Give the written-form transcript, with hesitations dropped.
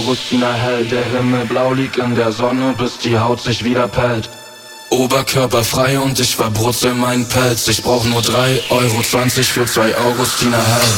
Augustiner hell. Der Himmel blau liegt in der Sonne, bis die Haut sich wieder pellt. Oberkörper frei und ich verbrutzel meinen Pelz. Ich brauch nur 3,20 € für 2 Augustiner hell.